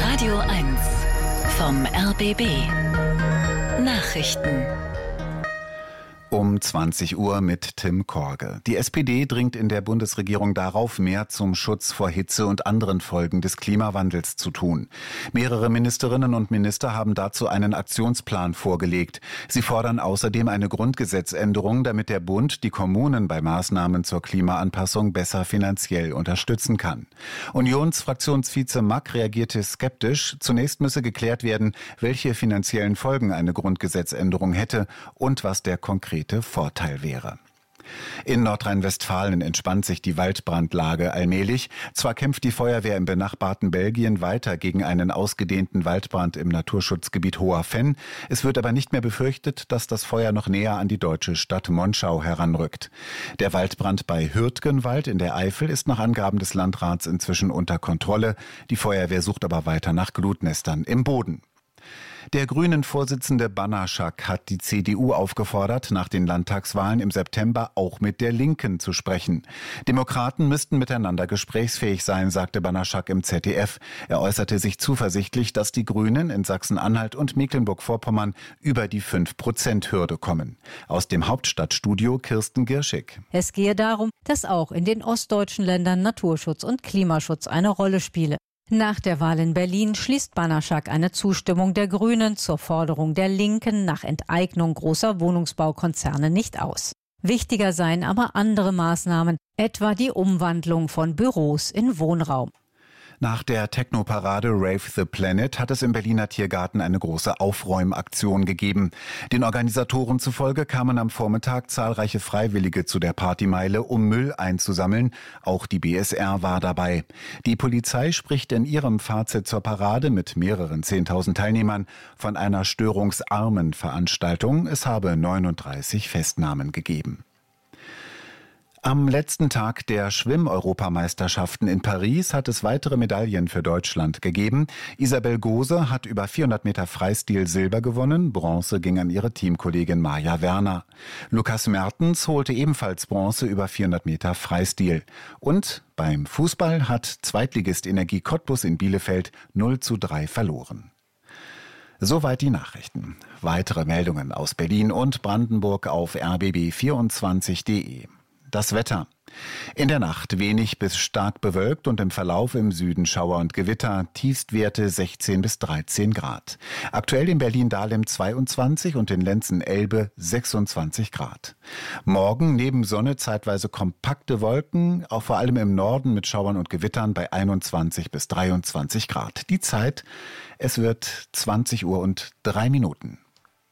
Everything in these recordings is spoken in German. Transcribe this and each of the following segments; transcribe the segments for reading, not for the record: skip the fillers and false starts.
Radio 1 vom RBB Nachrichten. Um 20 Uhr mit Tim Korge. Die SPD dringt in der Bundesregierung darauf, mehr zum Schutz vor Hitze und anderen Folgen des Klimawandels zu tun. Mehrere Ministerinnen und Minister haben dazu einen Aktionsplan vorgelegt. Sie fordern außerdem eine Grundgesetzänderung, damit der Bund die Kommunen bei Maßnahmen zur Klimaanpassung besser finanziell unterstützen kann. Unionsfraktionsvize Mack reagierte skeptisch. Zunächst müsse geklärt werden, welche finanziellen Folgen eine Grundgesetzänderung hätte und was der konkrete Vorteil wäre. In Nordrhein-Westfalen entspannt sich die Waldbrandlage allmählich. Zwar kämpft die Feuerwehr im benachbarten Belgien weiter gegen einen ausgedehnten Waldbrand im Naturschutzgebiet Hoher Venn. Es wird aber nicht mehr befürchtet, dass das Feuer noch näher an die deutsche Stadt Monschau heranrückt. Der Waldbrand bei Hürtgenwald in der Eifel ist nach Angaben des Landrats inzwischen unter Kontrolle. Die Feuerwehr sucht aber weiter nach Glutnestern im Boden. Der Grünen-Vorsitzende Banaschak hat die CDU aufgefordert, nach den Landtagswahlen im September auch mit der Linken zu sprechen. Demokraten müssten miteinander gesprächsfähig sein, sagte Banaschak im ZDF. Er äußerte sich zuversichtlich, dass die Grünen in Sachsen-Anhalt und Mecklenburg-Vorpommern über die 5%-Hürde kommen. Aus dem Hauptstadtstudio Kirsten Girschig. Es gehe darum, dass auch in den ostdeutschen Ländern Naturschutz und Klimaschutz eine Rolle spiele. Nach der Wahl in Berlin schließt Banaschak eine Zustimmung der Grünen zur Forderung der Linken nach Enteignung großer Wohnungsbaukonzerne nicht aus. Wichtiger seien aber andere Maßnahmen, etwa die Umwandlung von Büros in Wohnraum. Nach der Techno-Parade Rave the Planet hat es im Berliner Tiergarten eine große Aufräumaktion gegeben. Den Organisatoren zufolge kamen am Vormittag zahlreiche Freiwillige zu der Partymeile, um Müll einzusammeln. Auch die BSR war dabei. Die Polizei spricht in ihrem Fazit zur Parade mit mehreren 10.000 Teilnehmern von einer störungsarmen Veranstaltung. Es habe 39 Festnahmen gegeben. Am letzten Tag der Schwimm-Europameisterschaften in Paris hat es weitere Medaillen für Deutschland gegeben. Isabel Gose hat über 400 Meter Freistil Silber gewonnen. Bronze ging an ihre Teamkollegin Maja Werner. Lukas Mertens holte ebenfalls Bronze über 400 Meter Freistil. Und beim Fußball hat Zweitligist Energie Cottbus in Bielefeld 0:3 verloren. Soweit die Nachrichten. Weitere Meldungen aus Berlin und Brandenburg auf rbb24.de. Das Wetter. In der Nacht wenig bis stark bewölkt und im Verlauf im Süden Schauer und Gewitter, Tiefstwerte 16 bis 13 Grad. Aktuell in Berlin-Dahlem 22 und in Lenzen-Elbe 26 Grad. Morgen neben Sonne zeitweise kompakte Wolken, auch vor allem im Norden mit Schauern und Gewittern bei 21 bis 23 Grad. Die Zeit, es wird 20 Uhr und 3 Minuten.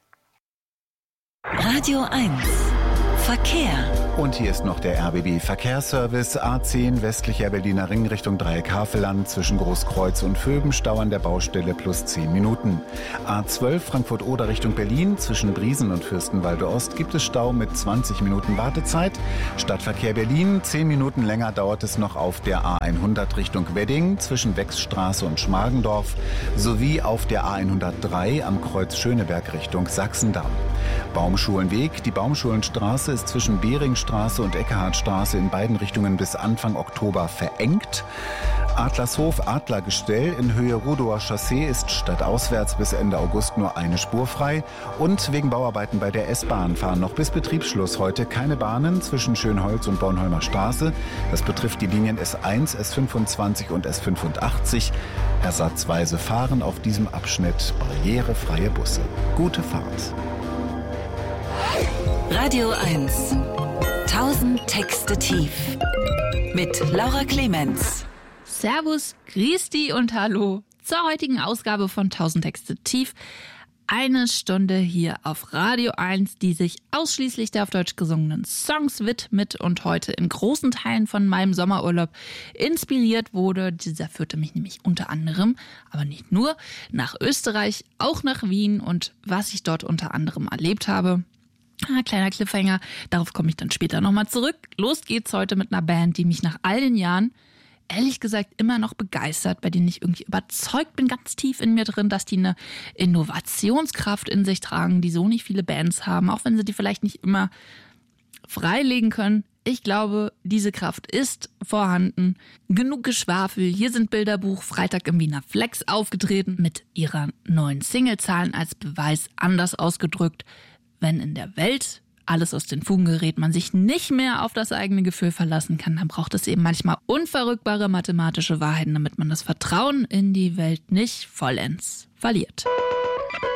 Radio 1 Verkehr. Und hier ist noch der RBB-Verkehrsservice. A10 westlicher Berliner Ring Richtung Dreieck-Havelland zwischen Großkreuz und Vöben, Stau an der Baustelle plus 10 Minuten. A12 Frankfurt-Oder Richtung Berlin zwischen Briesen und Fürstenwalde Ost gibt es Stau mit 20 Minuten Wartezeit. Stadtverkehr Berlin, 10 Minuten länger dauert es noch auf der A100 Richtung Wedding zwischen Wechsstraße und Schmargendorf sowie auf der A103 am Kreuz Schöneberg Richtung Sachsendamm. Baumschulenweg, die Baumschulenstraße ist zwischen Beringstraße und Eckehardtstraße in beiden Richtungen bis Anfang Oktober verengt. Adlershof-Adlergestell in Höhe Rudower Chaussee ist stadtauswärts bis Ende August nur eine Spur frei. Und wegen Bauarbeiten bei der S-Bahn fahren noch bis Betriebsschluss heute keine Bahnen zwischen Schönholz und Bornholmer Straße. Das betrifft die Linien S1, S25 und S85. Ersatzweise fahren auf diesem Abschnitt barrierefreie Busse. Gute Fahrt. Radio 1 1000 Texte tief mit Laura Clemens. Servus, Christi und Hallo zur heutigen Ausgabe von 1000 Texte tief. Eine Stunde hier auf Radio 1, die sich ausschließlich der auf Deutsch gesungenen Songs widmet und heute in großen Teilen von meinem Sommerurlaub inspiriert wurde. Dieser führte mich nämlich unter anderem, aber nicht nur, nach Österreich, auch nach Wien und was ich dort unter anderem erlebt habe. Kleiner Cliffhanger, darauf komme ich dann später nochmal zurück. Los geht's heute mit einer Band, die mich nach all den Jahren ehrlich gesagt immer noch begeistert, bei denen ich irgendwie überzeugt bin, ganz tief in mir drin, dass die eine Innovationskraft in sich tragen, die so nicht viele Bands haben, auch wenn sie die vielleicht nicht immer freilegen können. Ich glaube, diese Kraft ist vorhanden. Genug Geschwafel. Hier sind Bilderbuch Freitag im Wiener Flex aufgetreten mit ihrer neuen Singlezahlen als Beweis, anders ausgedrückt. Wenn in der Welt alles aus den Fugen gerät, man sich nicht mehr auf das eigene Gefühl verlassen kann, dann braucht es eben manchmal unverrückbare mathematische Wahrheiten, damit man das Vertrauen in die Welt nicht vollends verliert.